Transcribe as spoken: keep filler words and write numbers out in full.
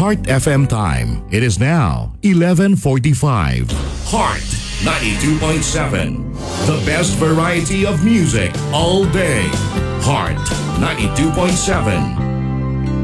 Heart F M time. It is now eleven forty-five. Heart ninety-two point seven. The best variety of music all day. Heart ninety-two point seven.